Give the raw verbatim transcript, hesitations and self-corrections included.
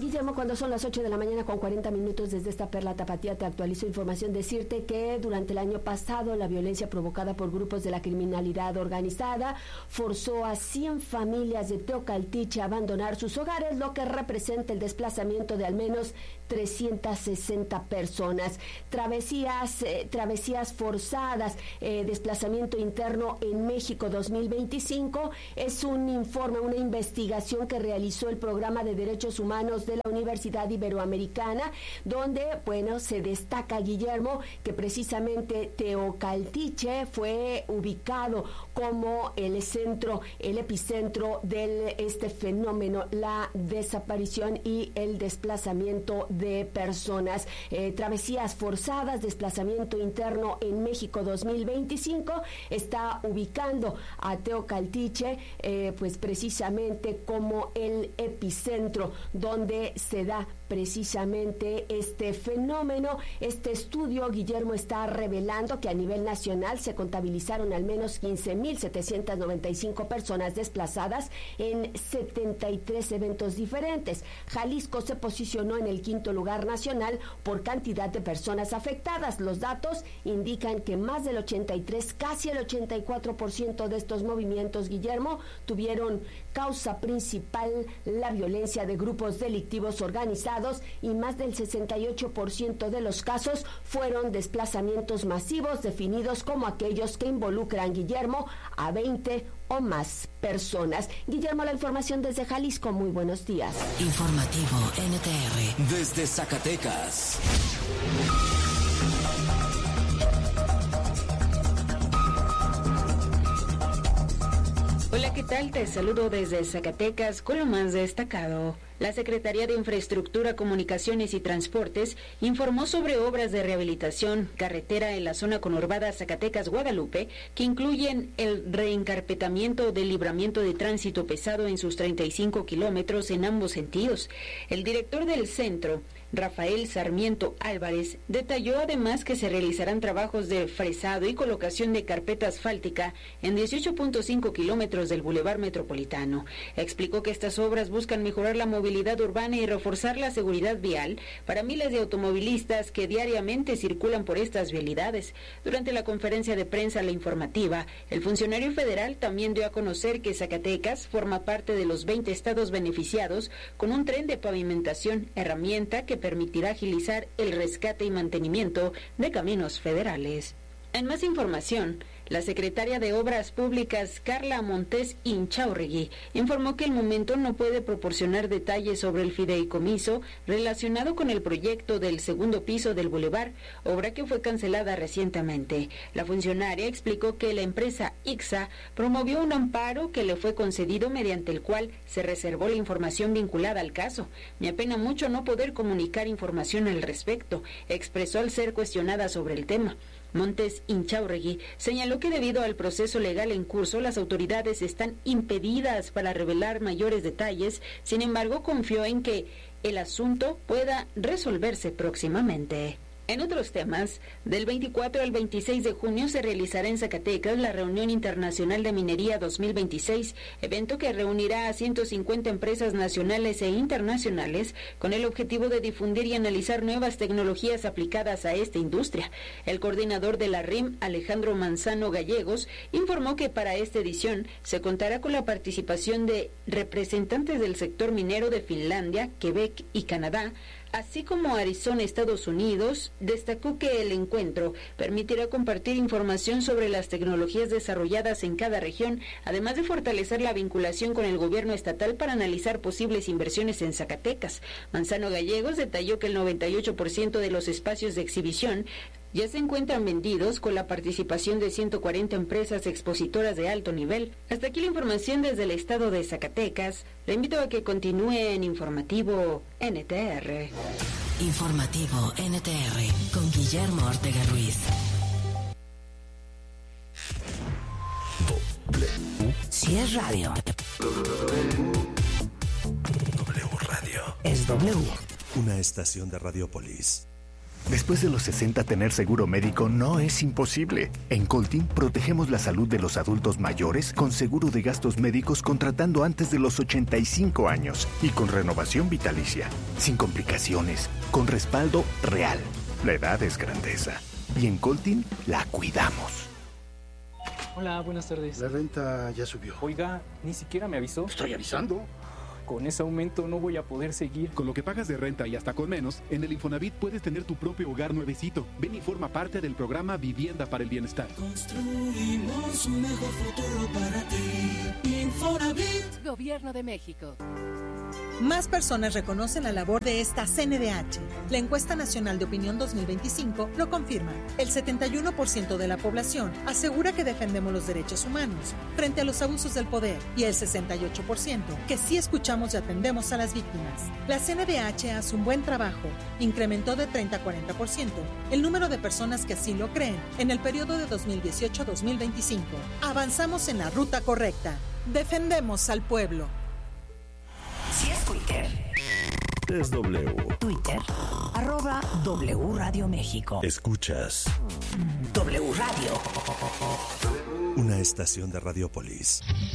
Guillermo, cuando son las ocho de la mañana con cuarenta minutos desde esta Perla Tapatía, te actualizo información. Decirte que durante el año pasado la violencia provocada por grupos de la criminalidad organizada forzó a cien familias de Teocaltiche a abandonar sus hogares, lo que representa el desplazamiento de al menos trescientas sesenta personas. Travesías, eh, travesías forzadas, eh, desplazamiento interno en México dos mil veinticinco, es un informe, una investigación que realizó el Programa de Derechos Humanos de la Universidad Iberoamericana, donde, bueno, se destaca, Guillermo, que precisamente Teocaltiche fue ubicado como el centro, el epicentro de este fenómeno, la desaparición y el desplazamiento de personas. Eh, travesías forzadas, desplazamiento interno en México dos mil veinticinco, está ubicando a Teocaltiche, eh, pues precisamente como el epicentro donde se da precisamente este fenómeno. Este estudio, Guillermo, está revelando que a nivel nacional se contabilizaron al menos quince mil setecientas noventa y cinco personas desplazadas en setenta y tres eventos diferentes. Jalisco se posicionó en el quinto lugar nacional por cantidad de personas afectadas. Los datos indican que más del ochenta y tres, casi el ochenta y cuatro por ciento de estos movimientos, Guillermo, tuvieron causa principal la violencia de grupos delictivos organizados, y más del sesenta y ocho por ciento de los casos fueron desplazamientos masivos definidos como aquellos que involucran, Guillermo, a veinte o más personas. Guillermo, la información desde Jalisco. Muy buenos días. Informativo N T R desde Zacatecas. Hola, ¿qué tal? Te saludo desde Zacatecas con lo más destacado. La Secretaría de Infraestructura, Comunicaciones y Transportes informó sobre obras de rehabilitación carretera en la zona conurbada Zacatecas-Guadalupe, que incluyen el reencarpetamiento del libramiento de tránsito pesado en sus treinta y cinco kilómetros en ambos sentidos. El director del centro, Rafael Sarmiento Álvarez, detalló además que se realizarán trabajos de fresado y colocación de carpeta asfáltica en dieciocho punto cinco kilómetros del Boulevard Metropolitano. Explicó que estas obras buscan mejorar la movilidad urbana y reforzar la seguridad vial para miles de automovilistas que diariamente circulan por estas vialidades. Durante la conferencia de prensa La Informativa, el funcionario federal también dio a conocer que Zacatecas forma parte de los veinte estados beneficiados con un tren de pavimentación, herramienta que permitirá agilizar el rescate y mantenimiento de caminos federales. En más información, la secretaria de Obras Públicas, Carla Montes Inchaurregui, informó que al momento no puede proporcionar detalles sobre el fideicomiso relacionado con el proyecto del segundo piso del bulevar, obra que fue cancelada recientemente. La funcionaria explicó que la empresa I C S A promovió un amparo que le fue concedido, mediante el cual se reservó la información vinculada al caso. Me apena mucho no poder comunicar información al respecto, expresó al ser cuestionada sobre el tema. Montes Inchaurregui señaló que debido al proceso legal en curso, las autoridades están impedidas para revelar mayores detalles. Sin embargo, confió en que el asunto pueda resolverse próximamente. En otros temas, del veinticuatro al veintiséis de junio se realizará en Zacatecas la Reunión Internacional de Minería dos mil veintiséis, evento que reunirá a ciento cincuenta empresas nacionales e internacionales con el objetivo de difundir y analizar nuevas tecnologías aplicadas a esta industria. El coordinador de la R I M, Alejandro Manzano Gallegos, informó que para esta edición se contará con la participación de representantes del sector minero de Finlandia, Quebec y Canadá, así como Arizona, Estados Unidos. Destacó que el encuentro permitirá compartir información sobre las tecnologías desarrolladas en cada región, además de fortalecer la vinculación con el gobierno estatal para analizar posibles inversiones en Zacatecas. Manzano Gallegos detalló que el noventa y ocho por ciento de los espacios de exhibición ya se encuentran vendidos, con la participación de ciento cuarenta empresas expositoras de alto nivel. Hasta aquí la información desde el estado de Zacatecas. Le invito a que continúe en Informativo N T R. Informativo N T R con Guillermo Ortega Ruiz. Si es radio, W Radio. Es W. Una estación de Radiopolis. Después de los sesenta, tener seguro médico no es imposible. En Coltin protegemos la salud de los adultos mayores con seguro de gastos médicos contratando antes de los ochenta y cinco años y con renovación vitalicia, sin complicaciones, con respaldo real. La edad es grandeza y en Coltin la cuidamos. Hola, buenas tardes. La renta ya subió. Oiga, ni siquiera me avisó. Estoy avisando. Con ese aumento no voy a poder seguir. Con lo que pagas de renta y hasta con menos, en el Infonavit puedes tener tu propio hogar nuevecito. Ven y forma parte del programa Vivienda para el Bienestar. Construimos un mejor futuro para ti. Infonavit. Gobierno de México. Más personas reconocen la labor de esta C N D H. La encuesta nacional de opinión dos mil veinticinco lo confirma. El setenta y uno por ciento de la población asegura que defendemos los derechos humanos frente a los abusos del poder y el sesenta y ocho por ciento que sí escuchamos y atendemos a las víctimas. La C N D H hace un buen trabajo. Incrementó de treinta a cuarenta por ciento el número de personas que así lo creen en el periodo de dos mil dieciocho a dos mil veinticinco. Avanzamos en la ruta correcta. Defendemos al pueblo. Si es Twitter, es W. Twitter, arroba W Radio México. Escuchas W Radio. Una estación de Radiopolis.